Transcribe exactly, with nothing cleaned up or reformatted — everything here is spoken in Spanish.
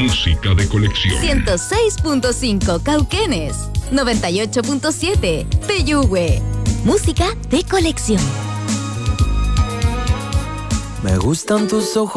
Música de colección. ciento seis punto cinco Cauquenes, noventa y ocho punto siete Peyúgue. Música de colección. Me gustan tus ojos